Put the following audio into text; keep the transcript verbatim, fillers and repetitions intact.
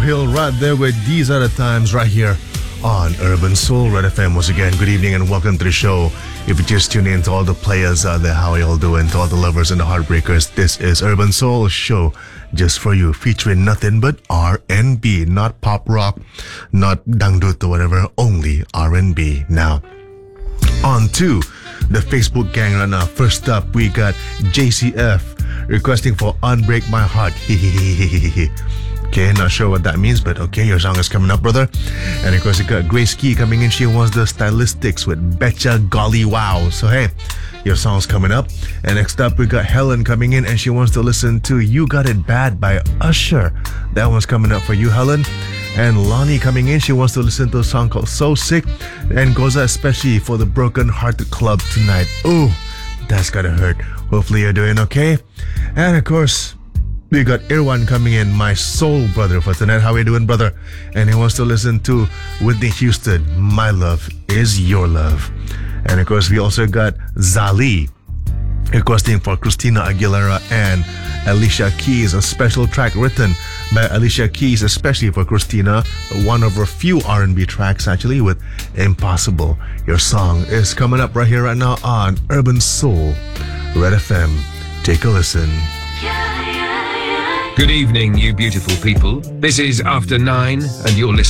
Hill right there with These Are the Times right here on Urban Soul Red F M. Once again, good evening and welcome to the show. If you just tune in, to all the players out there, how are y'all doing? To all the lovers and the heartbreakers, this is Urban Soul Show just for you, featuring nothing but R and B, not pop rock, not dangdut or whatever, only R and B. Now, on to the Facebook gang right now. First up, we got J C F requesting for Unbreak My Heart. Okay, not sure what that means, but okay, your song is coming up, brother. And of course, we got Grace Key coming in. She wants the Stylistics with Betcha Golly Wow. So hey, your song's coming up. And next up, we got Helen coming in, and she wants to listen to You Got It Bad by Usher. That one's coming up for you, Helen. And Lonnie coming in, she wants to listen to a song called So Sick, and goes out especially for the Broken Hearted Club tonight. Ooh, that's gotta hurt. Hopefully you're doing okay. And of course, we got Irwan coming in, my soul brother for tonight. How are you doing, brother? And he wants to listen to Whitney Houston, My Love Is Your Love. And of course, we also got Zali requesting for Christina Aguilera and Alicia Keys, a special track written by Alicia Keys, especially for Christina, one of her few R and B tracks actually, with Impossible. Your song is coming up right here, right now on Urban Soul Red F M. Take a listen. Good evening, you beautiful people. This is After Nine, and you're listening